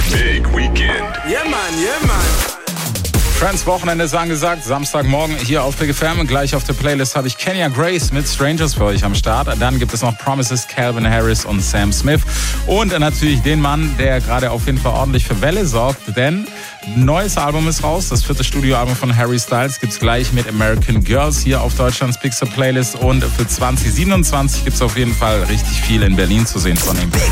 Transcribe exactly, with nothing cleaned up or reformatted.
Big Weekend. Yeah, man, yeah, man. Trans Wochenende ist angesagt, Samstagmorgen hier auf Big F M. Gleich auf der Playlist habe ich Kenya Grace mit Strangers für euch am Start. Dann gibt es noch Promises, Calvin Harris und Sam Smith. Und natürlich den Mann, der gerade auf jeden Fall ordentlich für Welle sorgt, denn ein neues Album ist raus. Das vierte Studioalbum von Harry Styles gibt es gleich mit American Girls hier auf Deutschlands Big Sur Playlist. Und für zwanzig siebenundzwanzig gibt es auf jeden Fall richtig viel in Berlin zu sehen von ihm.